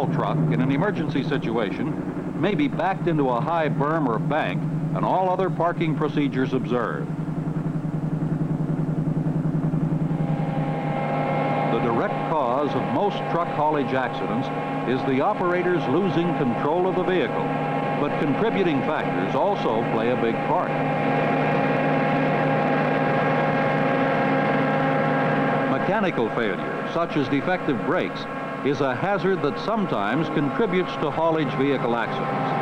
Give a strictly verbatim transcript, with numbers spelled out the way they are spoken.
haul truck in an emergency situation may be backed into a high berm or bank and all other parking procedures observed. The direct cause of most truck haulage accidents is the operators losing control of the vehicle, but contributing factors also play a big part. Mechanical failure, such as defective brakes, is a hazard that sometimes contributes to haulage vehicle accidents.